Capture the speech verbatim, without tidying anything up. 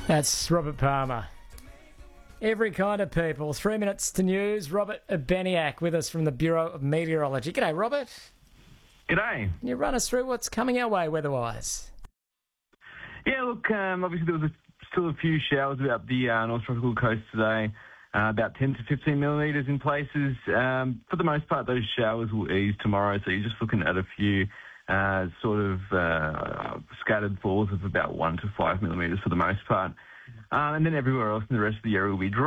That's Robert Palmer. Every kind of people. Three minutes to news. Robert Abeniak with us from the Bureau of Meteorology. G'day, Robert. G'day. Can you run us through what's coming our way weather-wise? Yeah, look, um, obviously there was a, still a few showers about the uh, North Tropical Coast today, uh, about ten to fifteen millimetres in places. Um, for the most part, those showers will ease tomorrow, so you're just looking at a few uh, sort of uh, scattered falls of about one to five millimetres for the most part. Um, and then everywhere else in the rest of the area will be dry.